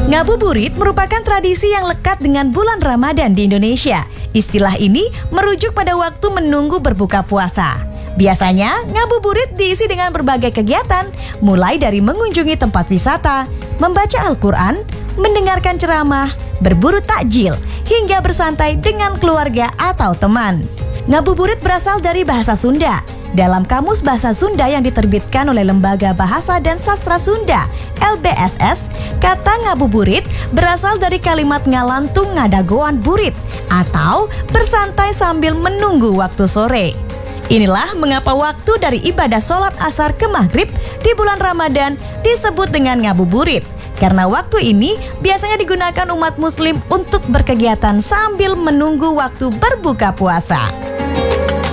Ngabuburit merupakan tradisi yang lekat dengan bulan Ramadan di Indonesia. Istilah ini merujuk pada waktu menunggu berbuka puasa. Biasanya, ngabuburit diisi dengan berbagai kegiatan, mulai dari mengunjungi tempat wisata, membaca Al-Quran, mendengarkan ceramah, berburu takjil, hingga bersantai dengan keluarga atau teman. Ngabuburit berasal dari bahasa Sunda. Dalam Kamus Bahasa Sunda yang diterbitkan oleh Lembaga Bahasa dan Sastra Sunda (LBSS), kata ngabuburit berasal dari kalimat ngalantung ngadagoan burit atau bersantai sambil menunggu waktu sore. Inilah mengapa waktu dari ibadah sholat asar ke maghrib di bulan Ramadan disebut dengan ngabuburit. Karena waktu ini biasanya digunakan umat muslim untuk berkegiatan sambil menunggu waktu berbuka puasa.